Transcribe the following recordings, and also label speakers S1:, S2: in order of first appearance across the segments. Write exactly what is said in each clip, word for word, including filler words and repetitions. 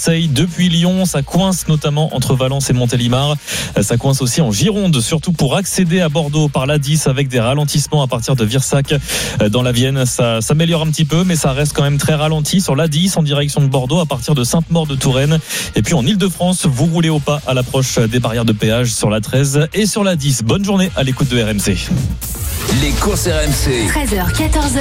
S1: Marseille depuis Lyon. Ça coince notamment entre Valence et Montélimar. Ça coince aussi en Gironde, surtout pour accéder à Bordeaux par l'A dix avec des ralentissements à partir de Virsac dans la Vienne. Ça s'améliore un petit peu, mais ça reste quand même très ralenti sur l'A dix en direction de Bordeaux à partir de Sainte-Maure-de-Touraine. Et puis en Ile-de-France, vous roulez au pas à l'approche des barrières de péage sur la treize et sur la dix. Bonne journée à l'écoute de R M C.
S2: Les courses R M C.
S3: treize heures, quatorze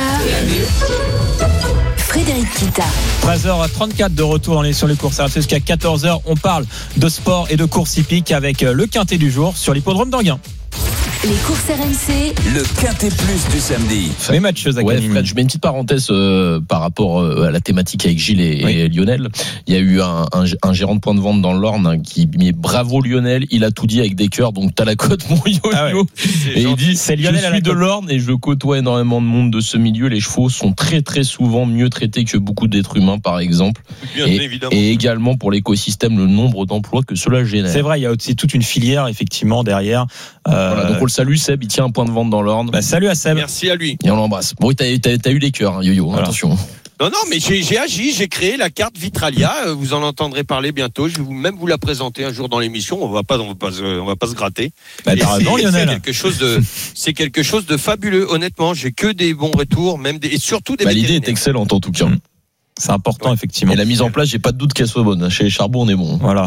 S3: heures. Frédéric Kita.
S4: treize heures trente-quatre de retour dans les, sur les courses R M C. Jusqu'à quatorze heures, on parle de sport et de course hippique avec le quintet du jour sur l'hippodrome d'Anguin.
S3: Les courses R M C.
S2: Le quintet plus du samedi.
S4: Les matchs,
S5: ouais, Fred, je mets une petite parenthèse euh, par rapport euh, à la thématique avec Gilles et,
S4: oui.
S5: et Lionel. Il y a eu un, un, un gérant de point de vente dans l'Orne hein, qui dit bravo Lionel, il a tout dit avec des cœurs, donc t'as la cote mon yo-yo.
S4: Ah ouais.
S5: Et il dit
S4: c'est Lionel
S5: je
S4: à la
S5: suis de
S4: cote.
S5: l'Orne et je côtoie énormément de monde de ce milieu. Les chevaux sont très très souvent mieux traités que beaucoup d'êtres humains par exemple.
S6: Bien,
S5: et,
S6: évidemment.
S5: et également pour l'écosystème le nombre d'emplois que cela génère.
S4: C'est vrai, il y a aussi toute une filière effectivement derrière. Euh,
S5: Voilà, donc on le salue Seb, il tient un point de vente dans l'Orne.
S4: Bah, salut à Seb.
S6: Merci à lui.
S5: Et on l'embrasse. Bon, t'as, t'as, t'as eu les cœurs, hein, yo-yo,
S4: Voilà.
S5: attention.
S6: Non, non, mais j'ai, j'ai agi, j'ai créé la carte Vitralia. Vous en entendrez parler bientôt. Je vais vous, même vous la présenter un jour dans l'émission. On va pas, on va pas, on va pas se gratter.
S4: Bah,
S6: Et
S4: t'as raison,
S6: c'est,
S4: Lionel.
S6: c'est quelque chose de, c'est quelque chose de fabuleux. Honnêtement, j'ai que des bons retours, même des, et surtout des.
S5: Bah, l'idée est
S6: vétérinaires.
S5: excellente en tout cas.
S4: Mmh. C'est important
S6: Ouais.
S4: effectivement.
S5: Et la mise en place, j'ai pas de doute qu'elle soit bonne. Chez les Charbon, on est bon.
S4: Voilà.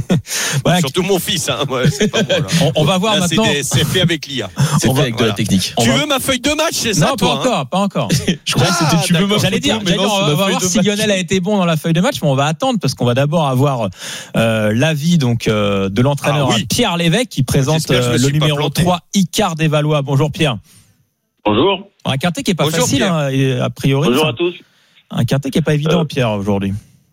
S4: Ouais,
S6: Surtout mon fils, hein. Ouais, c'est pas moi, là.
S4: on, on va voir
S6: Là,
S4: maintenant.
S6: c'est, des- c'est fait avec l'I A.
S5: C'est
S4: On
S5: fait
S4: va-
S5: avec de
S6: voilà.
S5: la technique.
S4: On
S6: Tu
S4: va-
S6: veux ma feuille de match, c'est ça,
S4: Non, pas
S6: toi, hein
S4: encore, pas encore.
S5: Je croyais que
S6: Ah,
S5: c'était tu veux
S6: d'accord.
S5: ma
S4: J'allais
S5: photo,
S4: dire,
S5: mais
S4: j'allais
S5: non,
S4: dire,
S5: c'est
S4: on
S5: ma
S4: va
S5: feuille
S4: voir
S5: de
S4: si
S5: match.
S4: Lionel a été bon dans la feuille de match, mais on va attendre parce qu'on va d'abord avoir euh, l'avis donc euh, de l'entraîneur
S6: Ah oui.
S4: Pierre Lévesque qui présente
S6: J'espère que je me
S4: euh, le
S6: suis pas
S4: numéro
S6: planté.
S4: trois Icare des Valois. Bonjour Pierre.
S7: Bonjour.
S4: Un quintet qui est pas
S6: Bonjour,
S4: facile
S6: Pierre.
S4: hein, et a priori.
S7: Bonjour
S4: enfin,
S7: à tous.
S4: un quintet qui est pas évident
S7: Euh,
S4: Pierre aujourd'hui.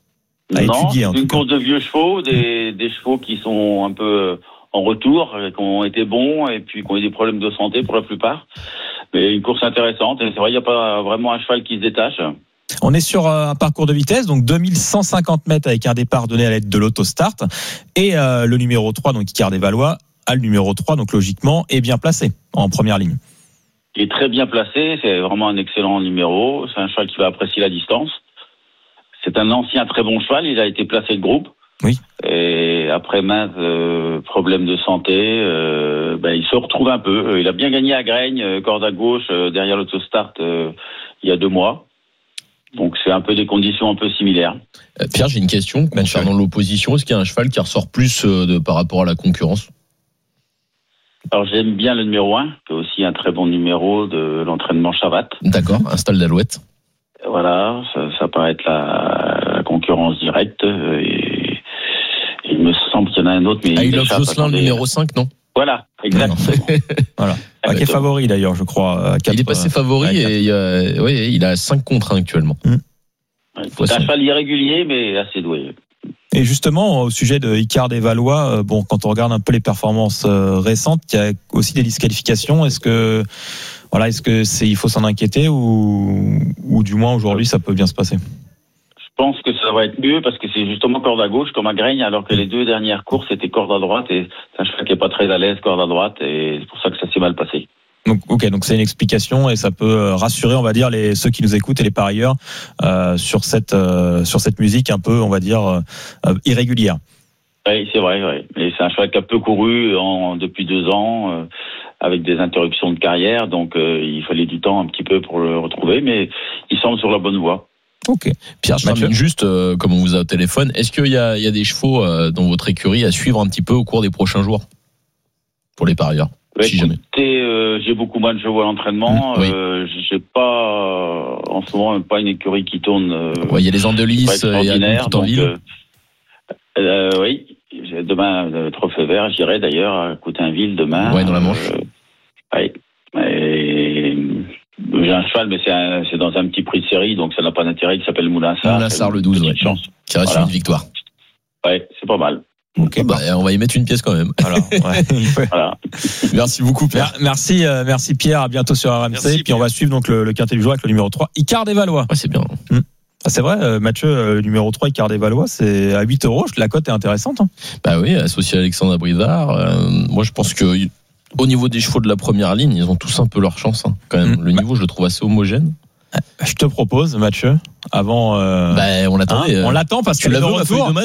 S4: À
S7: non,
S4: étudier, en
S7: c'est
S4: tout
S7: une
S4: cas.
S7: course de vieux chevaux, des, des chevaux qui sont un peu en retour, qui ont été bons et puis qui ont eu des problèmes de santé pour la plupart. Mais une course intéressante. Et c'est vrai, il n'y a pas vraiment un cheval qui se détache.
S4: On est sur euh, un parcours de vitesse, donc deux mille cent cinquante mètres avec un départ donné à l'aide de l'autostart. Et euh, le numéro trois, donc Icare des Valois, a le numéro trois, donc logiquement, est bien placé en première ligne.
S7: Il est très bien placé. C'est vraiment un excellent numéro. C'est un cheval qui va apprécier la distance. C'est un ancien très bon cheval. Il a été placé de groupe.
S4: Oui.
S7: Et après maintes euh, problèmes de santé, euh, ben, il se retrouve un peu. Il a bien gagné à Graigne, euh, corde à gauche, euh, derrière l'autostart, euh, il y a deux mois. Donc c'est un peu des conditions un peu similaires.
S5: Euh, Pierre, j'ai une question concernant l'opposition. Est-ce qu'il y a un cheval qui ressort plus euh, de, par rapport à la concurrence?
S7: Alors j'aime bien le numéro un, qui est aussi un très bon numéro de l'entraînement Chavat.
S5: D'accord, un stall d'Alouette.
S7: Voilà, ça, ça paraît être la, la concurrence directe. Et, et il me semble qu'il y en a un autre, mais
S5: Ah,
S7: il
S5: il offre
S7: m'échappe.
S5: Jocelyn, le
S7: Attendez.
S5: numéro cinq, non?
S7: Voilà, exactement.
S4: Voilà. Ah, qui est favori d'ailleurs, je crois. À quatre,
S5: Il est passé favori
S4: ouais,
S5: et euh, ouais, il a cinq contre un actuellement.
S7: C'est un cheval irrégulier, mais assez doué.
S4: Et justement, au sujet de Icare des Valois, euh, bon, quand on regarde un peu les performances euh, récentes, il y a aussi des disqualifications. Est-ce que, voilà, est-ce que c'est, il faut s'en inquiéter ou, ou du moins aujourd'hui ça peut bien se passer?
S7: Je pense que ça va être mieux parce que c'est justement corde à gauche comme à Graigne, alors que les deux dernières courses c'était corde à droite et c'est un cheval qui est pas très à l'aise corde à droite et c'est pour ça que ça s'est mal passé.
S4: Donc, ok, donc c'est une explication et ça peut rassurer, on va dire, les ceux qui nous écoutent et les parieurs euh, sur cette euh, sur cette musique un peu, on va dire, euh, irrégulière.
S7: Oui, c'est vrai, oui. Et c'est un cheval qui a peu couru en, depuis deux ans, euh, avec des interruptions de carrière, donc euh, il fallait du temps un petit peu pour le retrouver, mais il semble sur la bonne voie.
S4: Ok.
S5: Pierre, je
S4: Mathieu.
S5: termine juste, euh, comme on vous a au téléphone, est-ce qu'il y a, il y a des chevaux euh, dans votre écurie à suivre un petit peu au cours des prochains jours pour les parieurs?
S7: Ouais,
S5: Si jamais.
S7: écoutez, euh, j'ai beaucoup moins de chevaux à l'entraînement.
S5: Mmh, oui.
S7: euh, j'ai pas, en ce moment, pas une écurie qui tourne. Euh,
S5: Ouais, il y a les
S7: pas
S5: Andelis, il y a
S7: extraordinaire.
S5: tout en
S7: Donc,
S5: ville.
S7: euh, euh, oui, j'ai demain le trophée vert. J'irai d'ailleurs à Coutainville demain.
S5: Ouais, dans la Manche.
S7: Euh, ouais. Et, j'ai un cheval, mais c'est, un, c'est dans un petit prix de série, donc ça n'a pas d'intérêt. Qui s'appelle Moulinsart.
S5: Moulinsart, le douze,
S7: Petite
S5: ouais.
S7: chance.
S5: Qui reste
S7: Voilà.
S5: une victoire.
S7: Ouais, c'est pas mal.
S4: Ok.
S5: Bah, on va y mettre une pièce quand même.
S4: Voilà. Ouais.
S7: Voilà.
S5: Merci beaucoup, Pierre.
S4: Mer- Merci, euh, merci Pierre. À bientôt sur R M C.
S6: Merci,
S4: Puis on va suivre donc le, le quintet du jour avec le numéro trois, Icare des Valois.
S5: Ouais, c'est bien.
S4: Ah, c'est vrai, euh, Mathieu, euh, le numéro trois, Icare des Valois, c'est à huit euros. La cote est intéressante. Hein.
S5: Bah oui, associé à Alexandre Brizard. Euh, moi, je pense que au niveau des chevaux de la première ligne, ils ont tous un peu leur chance. Hein, quand même,
S4: Mmh.
S5: le niveau, je le trouve assez homogène.
S4: Je te propose, Mathieu, avant. Euh,
S5: Bah, on
S4: hein,
S5: l'attendait.
S4: on l'attend parce
S5: Tu
S4: que
S5: l'as
S4: le
S5: vu, ma feuille
S4: retour.
S5: de match?